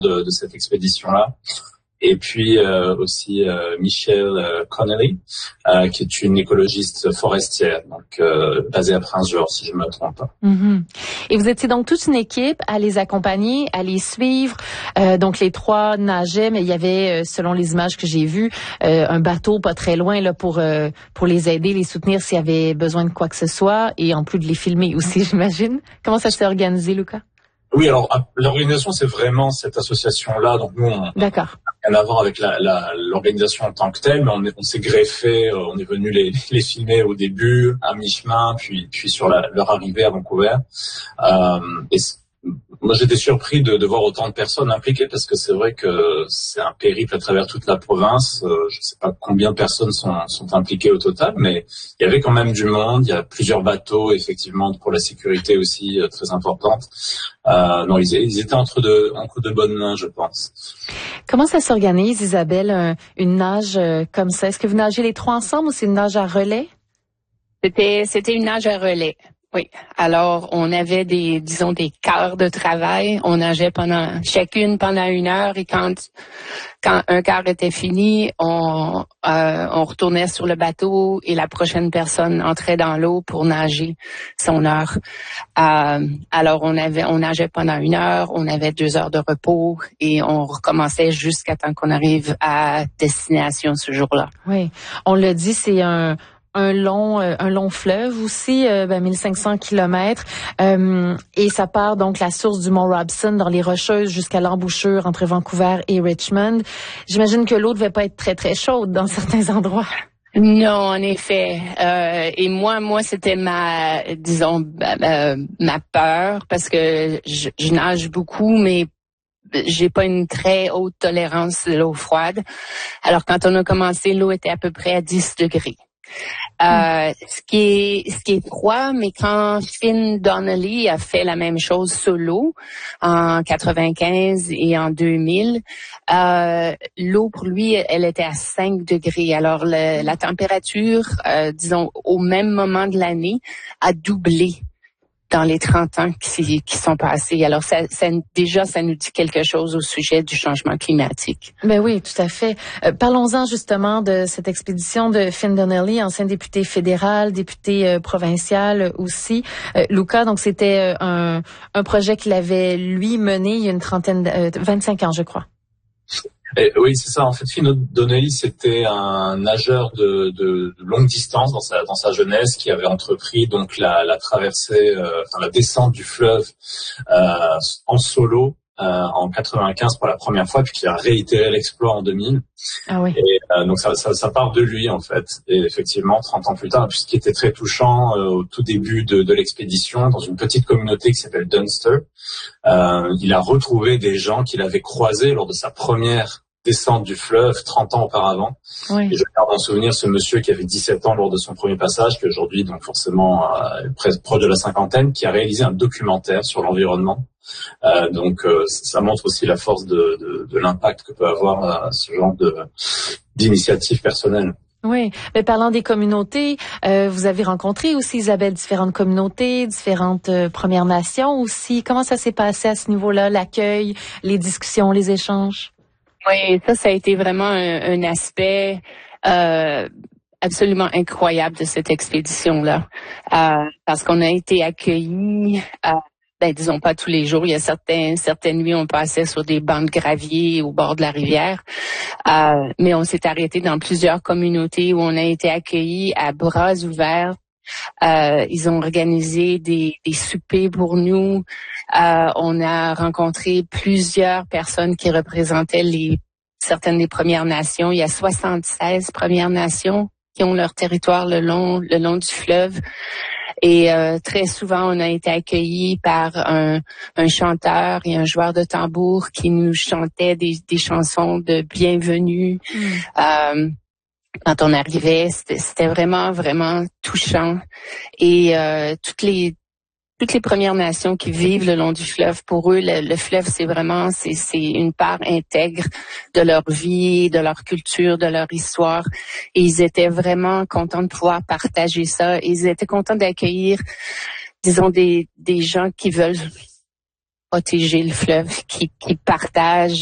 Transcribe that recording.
de cette expédition-là. Et puis aussi Michelle Connelly, qui est une écologiste forestière, donc basée à Prince-Georges, si je me trompe pas. Mm-hmm. Et vous étiez donc toute une équipe à les accompagner, à les suivre. Donc les trois nageaient, mais il y avait, selon les images que j'ai vues, un bateau pas très loin là pour les aider, les soutenir s'il y avait besoin de quoi que ce soit, et en plus de les filmer aussi, j'imagine. Comment ça s'est organisé, Lucas? Oui, alors l'organisation, c'est vraiment cette association-là. Donc nous, D'accord. Rien à voir avec l'organisation en tant que telle, mais on s'est greffé, on est venu les filmer au début, à mi-chemin, puis sur leur arrivée à Vancouver. Et moi, j'étais surpris de voir autant de personnes impliquées, parce que c'est vrai que c'est un périple à travers toute la province. Je ne sais pas combien de personnes sont impliquées au total, mais il y avait quand même du monde. Il y a plusieurs bateaux, effectivement, pour la sécurité aussi très importante. Non, ils étaient entre de bonnes mains, je pense. Comment ça s'organise, Isabelle, une nage comme ça? Est-ce que vous nagez les trois ensemble ou c'est une nage à relais? C'était une nage à relais. Oui. Alors, on avait des quarts de travail. On nageait chacune pendant 1 heure, et quand un quart était fini, on retournait sur le bateau et la prochaine personne entrait dans l'eau pour nager son heure. Alors, on nageait pendant 1 heure, on avait 2 heures de repos et on recommençait jusqu'à temps qu'on arrive à destination ce jour-là. Oui. On l'a dit, c'est un long fleuve aussi, 1500 kilomètres, et ça part donc la source du mont Robson dans les Rocheuses jusqu'à l'embouchure entre Vancouver et Richmond. J'imagine que l'eau devait pas être très très chaude dans certains endroits. Non, en effet. Et moi, c'était ma peur, parce que je nage beaucoup, mais j'ai pas une très haute tolérance de l'eau froide. Alors, quand on a commencé, l'eau était à peu près à 10 degrés. Ce qui est froid, mais quand Finn Donnelly a fait la même chose solo en 95 et en 2000, l'eau pour lui, elle était à 5 degrés. Alors la température, disons au même moment de l'année, a doublé dans les 30 ans qui sont passés. Alors, ça nous dit quelque chose au sujet du changement climatique. Ben oui, tout à fait. Parlons-en justement de cette expédition de Finn Donnelly, ancien député fédéral, député provincial aussi. Lucas, donc c'était un projet qu'il avait, lui, mené il y a 25 ans, je crois. Oui, c'est ça. En fait, Finn Donnelly, c'était un nageur de longue distance dans sa jeunesse, qui avait entrepris donc la traversée, la descente du fleuve en solo en 95 pour la première fois, puis qui a réitéré l'exploit en 2000. Ah oui. Et donc ça part de lui en fait. Et effectivement, 30 ans plus tard, puis ce qui était très touchant au tout début de l'expédition, dans une petite communauté qui s'appelle Dunster, il a retrouvé des gens qu'il avait croisés lors de sa première descente du fleuve 30 ans auparavant. Oui. Et je garde en souvenir ce monsieur qui avait 17 ans lors de son premier passage, qui aujourd'hui donc forcément presque proche de la cinquantaine, qui a réalisé un documentaire sur l'environnement. Donc ça montre aussi la force de l'impact que peut avoir ce genre d'initiative personnelle. Oui, mais parlant des communautés, vous avez rencontré aussi, Isabelle, différentes communautés, différentes Premières Nations aussi. Comment ça s'est passé à ce niveau-là, l'accueil, les discussions, les échanges? Oui, ça a été vraiment un aspect absolument incroyable de cette expédition-là, parce qu'on a été accueillis. Disons pas tous les jours. Il y a certaines nuits, on passait sur des bancs de gravier au bord de la rivière. Mais on s'est arrêté dans plusieurs communautés où on a été accueillis à bras ouverts. Ils ont organisé des soupers pour nous. On a rencontré plusieurs personnes qui représentaient certaines des Premières Nations. Il y a 76 Premières Nations qui ont leur territoire le long du fleuve. Et très souvent, on a été accueillis par un chanteur et un joueur de tambour qui nous chantait des chansons de bienvenue. Quand on arrivait, c'était vraiment, vraiment touchant. Et toutes les Premières Nations qui vivent le long du fleuve, pour eux, le fleuve, c'est une part intègre de leur vie, de leur culture, de leur histoire. Et ils étaient vraiment contents de pouvoir partager ça. Et ils étaient contents d'accueillir, disons, des gens qui veulent protéger le fleuve, qui partage